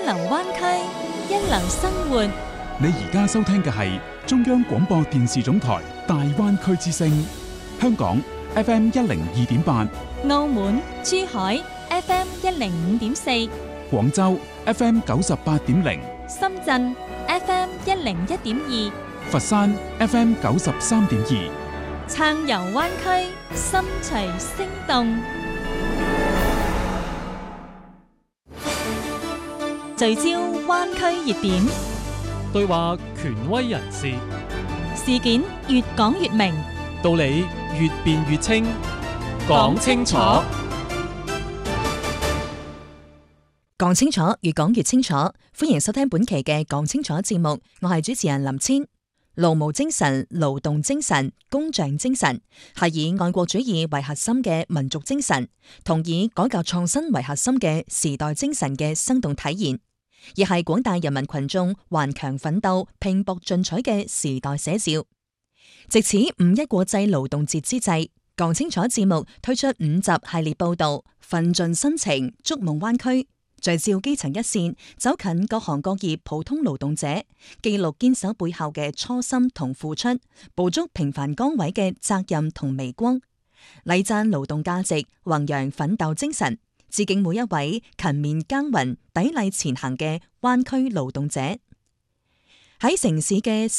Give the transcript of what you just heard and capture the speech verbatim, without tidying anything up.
流灣區，一流生活。 你而家收聽嘅係中央廣播電視總台大灣區之聲，香港 F M 一零二點八， 澳門、珠海 F M 一零五點四， 廣州 F M 九十八點零， 深圳 F M 一零一點二， 佛山 F M 九十三點二。 撐遊灣區，心隨聲動。聚焦灣區熱點， 對話權威人士， 事件越講越明， 道理越辯越清，講清楚。 講清楚，越講越清楚。歡迎收聽本期嘅講清楚節目，我係主持人林千。勞務精神、勞動精神、工匠精神係以愛國主義為核心嘅民族精神，同以改革創新為核心嘅時代精神嘅生動體現，亦係廣大人民群眾頑強奮鬥、拼搏進取嘅時代寫照。藉此五一國際勞動節之際，講清楚節目推出五集系列報道，奮盡心情，築夢灣區，聚焦基層一線，走近各行各業普通勞動者，記錄堅守背後嘅初心同付出，捕捉平凡崗位嘅責任同微光，禮讚勞動價值，弘揚奮鬥精神，致敬每一位勤勉耕耘、砥礪前行嘅灣區勞動者。喺城市嘅